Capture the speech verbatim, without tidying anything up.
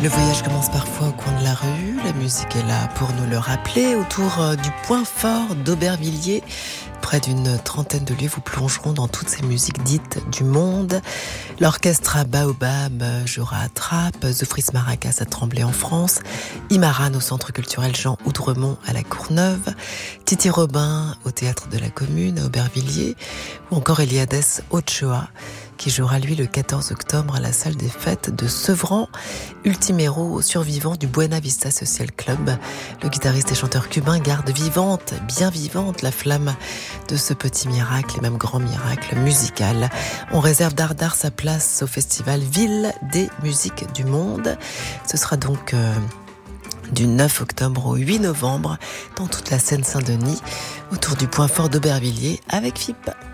Le voyage commence parfois au coin de la rue, la musique est là pour nous le rappeler. Autour du point fort d'Aubervilliers, près d'une trentaine de lieux vous plongeront dans toutes ces musiques dites du monde. L'orchestre à Baobab jouera à Trappes, The Fris Maracas à Tremblay en France, Imaran au Centre culturel Jean Oudremont à la Courneuve, Titi Robin au Théâtre de la Commune à Aubervilliers, ou encore Eliades Ochoa, qui jouera lui le quatorze octobre à la salle des fêtes de Sevran. Ultime héros survivant du Buena Vista Social Club, le guitariste et chanteur cubain garde vivante, bien vivante, la flamme de ce petit miracle et même grand miracle musical. On réserve d'Ardard sa place au festival Ville des musiques du monde. Ce sera donc euh, du neuf octobre au huit novembre dans toute la Seine-Saint-Denis, autour du point fort d'Aubervilliers avec F I P.